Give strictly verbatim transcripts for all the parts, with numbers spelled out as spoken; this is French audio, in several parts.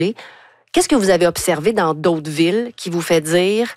Qu'est-ce que vous avez observé dans d'autres villes qui vous fait dire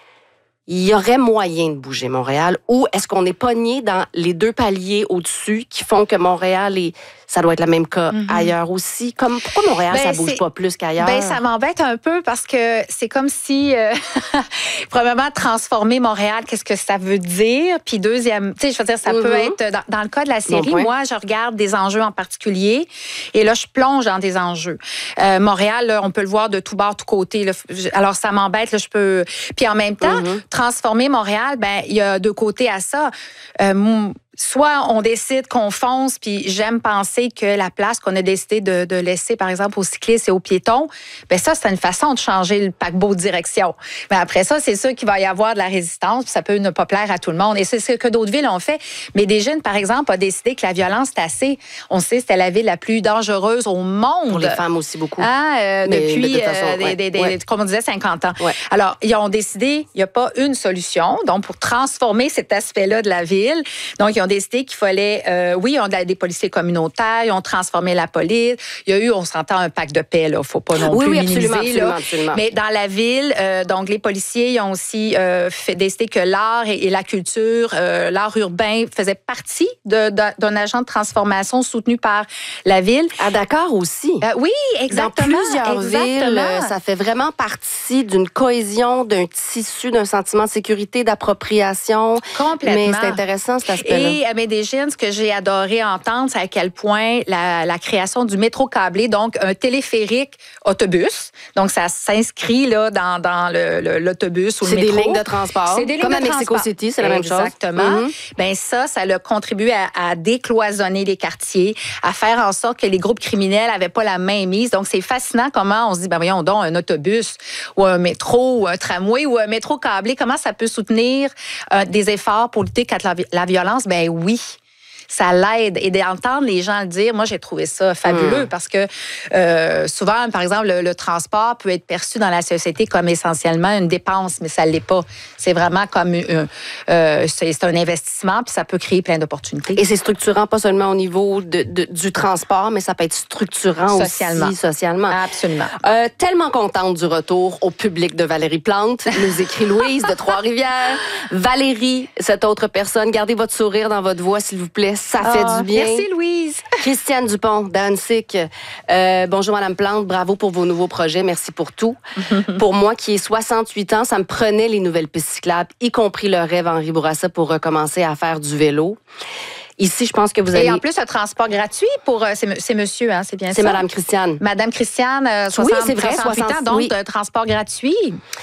il y aurait moyen de bouger Montréal, ou est-ce qu'on est pogné dans les deux paliers au-dessus qui font que Montréal est... Ça doit être le même cas mm-hmm. ailleurs aussi. Comme, pourquoi Montréal, ben, ça bouge pas plus qu'ailleurs? Ben, ça m'embête un peu parce que c'est comme si, euh, premièrement, transformer Montréal, qu'est-ce que ça veut dire? Puis deuxième, tu sais, je veux dire, ça mm-hmm. peut être, dans, dans le cas de la série, bon moi, je regarde des enjeux en particulier et là, je plonge dans des enjeux. Euh, Montréal, là, on peut le voir de tout bord, tout côté. Là. Alors, ça m'embête, là, je peux... Puis en même temps, mm-hmm. transformer Montréal, ben il y a deux côtés à ça. Euh, Soit on décide qu'on fonce, puis j'aime penser que la place qu'on a décidé de, de laisser, par exemple, aux cyclistes et aux piétons, bien ça, c'est une façon de changer le paquebot de direction. Mais après ça, c'est sûr qu'il va y avoir de la résistance, puis ça peut ne pas plaire à tout le monde. Et c'est ce que d'autres villes ont fait. Médéine, par exemple, a décidé que la violence, c'était assez... On sait, c'était la ville la plus dangereuse au monde. Pour les femmes aussi, beaucoup. Ah, euh, depuis, de façon, euh, ouais, des, des, ouais. comme on disait, cinquante ans. Ouais. Alors, ils ont décidé, il n'y a pas une solution, donc pour transformer cet aspect-là de la ville. Donc, ils ont décidé qu'il fallait, euh, oui, on a des policiers communautaires, ils ont transformé la police. Il y a eu, on s'entend, un pacte de paix, là. Faut pas non oui, plus oui, minimiser. Absolument, absolument, là. absolument. Mais dans la ville, euh, donc les policiers ils ont aussi euh, fait, décidé que l'art et, et la culture, euh, l'art urbain faisait partie de, de, d'un agent de transformation soutenu par la ville. À Dakar aussi. Euh, oui, exactement. Dans plusieurs exactement. villes, ça fait vraiment partie d'une cohésion, d'un tissu, d'un sentiment de sécurité, d'appropriation. Complètement. Mais c'est intéressant, cet aspect-là. Et à Médéine, ce que j'ai adoré entendre, c'est à quel point la, la création du métro câblé, donc un téléphérique autobus, donc ça s'inscrit là dans, dans le, le, l'autobus ou c'est le métro. C'est des lignes de transport. C'est des lignes Comme de à Mexico transport. City, c'est la même chose. Exactement. Mm-hmm. Ben ça, ça a contribué à, à décloisonner les quartiers, à faire en sorte que les groupes criminels n'avaient pas la main mise. Donc, c'est fascinant comment on se dit, ben voyons donc, un autobus ou un métro ou un tramway ou un métro câblé, comment ça peut soutenir euh, des efforts pour lutter contre la, la violence? Ben oui. Ça l'aide. Et d'entendre les gens le dire, moi, j'ai trouvé ça fabuleux mmh. parce que euh, souvent, par exemple, le, le transport peut être perçu dans la société comme essentiellement une dépense, mais ça ne l'est pas. C'est vraiment comme un, euh, c'est, c'est un investissement, puis ça peut créer plein d'opportunités. Et c'est structurant, pas seulement au niveau de, de, du transport, mais ça peut être structurant socialement. aussi socialement. Absolument. Euh, tellement contente du retour au public de Valérie Plante, nous écrit Louise de Trois-Rivières. Valérie, cette autre personne, gardez votre sourire dans votre voix, s'il vous plaît. Ça fait oh, du bien. Merci, Louise. Christiane Dupont, d'Annecy. Euh, bonjour, Madame Plante. Bravo pour vos nouveaux projets. Merci pour tout. Pour moi, qui ai soixante-huit ans, ça me prenait les nouvelles pistes cyclables, y compris le rêve Henri Bourassa pour recommencer à faire du vélo. Ici, je pense que vous allez... Et en plus, un transport gratuit pour... Euh, c'est, c'est monsieur, hein, c'est bien c'est ça? C'est Madame Christiane. Madame Christiane, euh, soixante, oui, c'est vrai, soixante-huit soixante, ans, donc oui. un transport gratuit.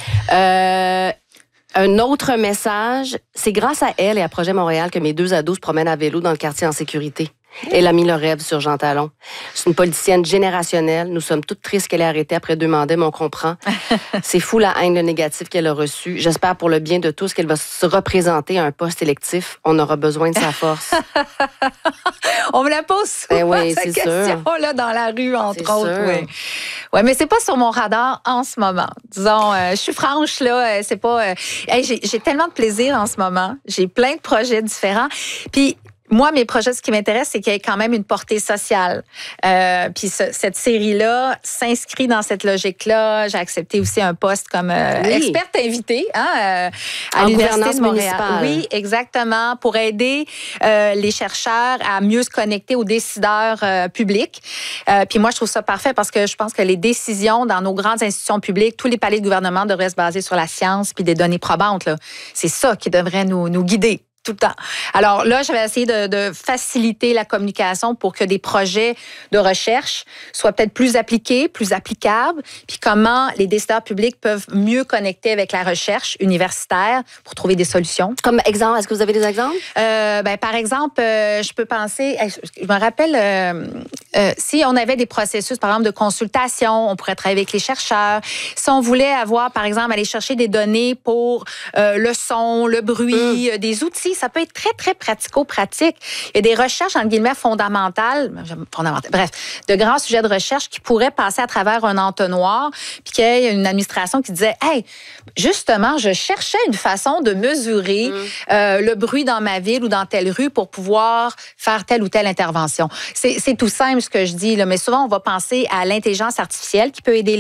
Euh... Un autre message, c'est grâce à elle et à Projet Montréal que mes deux ados se promènent à vélo dans le quartier en sécurité. Elle a mis le rêve sur Jean Talon. C'est une politicienne générationnelle. Nous sommes toutes tristes qu'elle ait arrêté après deux mandats, mais on comprend. C'est fou la haine, le négatif qu'elle a reçu. J'espère pour le bien de tous qu'elle va se représenter à un poste électif. On aura besoin de sa force. On me la pose souvent, ben oui, cette c'est question sûr. Là, dans la rue, entre c'est autres. Oui, ouais, mais c'est pas sur mon radar en ce moment. Disons, euh, je suis franche, là, euh, c'est pas... Euh, hey, j'ai, j'ai tellement de plaisir en ce moment. J'ai plein de projets différents. Puis, moi, mes projets, ce qui m'intéresse, c'est qu'il y ait quand même une portée sociale. Euh, puis ce, cette série-là s'inscrit dans cette logique-là. J'ai accepté aussi un poste comme euh, oui. experte invitée hein, euh, à en l'Université de Montréal. Municipale. Oui, exactement, pour aider euh, les chercheurs à mieux se connecter aux décideurs euh, publics. Euh, puis moi, je trouve ça parfait parce que je pense que les décisions dans nos grandes institutions publiques, tous les paliers de gouvernement devraient se baser sur la science puis des données probantes. Là. C'est ça qui devrait nous, nous guider. Tout le temps. Alors là, je vais essayer de, de faciliter la communication pour que des projets de recherche soient peut-être plus appliqués, plus applicables, puis comment les décideurs publics peuvent mieux connecter avec la recherche universitaire pour trouver des solutions. Comme exemple, est-ce que vous avez des exemples? Euh, ben, par exemple, euh, je peux penser, je me rappelle, euh, euh, si on avait des processus, par exemple, de consultation, on pourrait travailler avec les chercheurs. Si on voulait avoir, par exemple, aller chercher des données pour euh, le son, le bruit, mmh. des outils ça peut être très, très pratico-pratique. Il y a des recherches, entre guillemets, fondamentales, fondamentales, bref, de grands sujets de recherche qui pourraient passer à travers un entonnoir, puis qu'il y a une administration qui disait, hey, justement, je cherchais une façon de mesurer mm. euh, le bruit dans ma ville ou dans telle rue pour pouvoir faire telle ou telle intervention. C'est, c'est tout simple ce que je dis, là, mais souvent, on va penser à l'intelligence artificielle qui peut aider